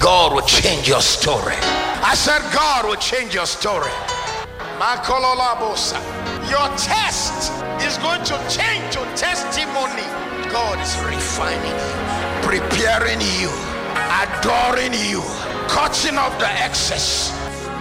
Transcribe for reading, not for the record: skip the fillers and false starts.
God will change your story. I said God will change your story. Your test is going to change to testimony. God is refining you, preparing you, adoring you, cutting off the excess,